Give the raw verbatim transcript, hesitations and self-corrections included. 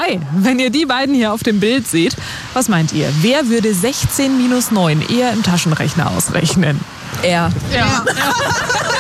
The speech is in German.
Hi, wenn ihr die beiden hier auf dem Bild seht, was meint ihr? Wer würde sechzehn minus neun eher im Taschenrechner ausrechnen? Er. Ja. ja.